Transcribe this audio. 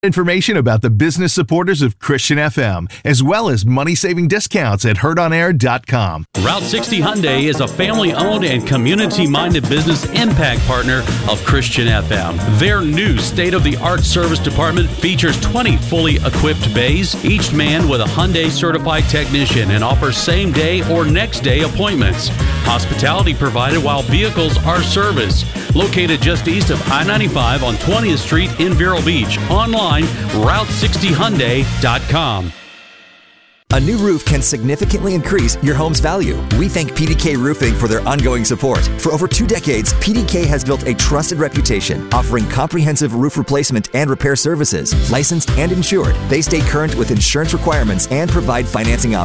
Information about the business supporters of Christian FM, as well as money-saving discounts at heardonair.com. Route 60 Hyundai is a family-owned and community-minded business impact partner of Christian FM. Their new state-of-the-art service department features 20 fully equipped bays, each manned with a Hyundai certified technician, and offers same-day or next-day appointments. Hospitality provided while vehicles are serviced. Located just east of I-95 on 20th Street in Vero Beach. Online, Route60Hyundai.com. A new roof can significantly increase your home's value. We thank PDK Roofing for their ongoing support. For over 2 decades, PDK has built a trusted reputation, offering comprehensive roof replacement and repair services. Licensed and insured, they stay current with insurance requirements and provide financing options.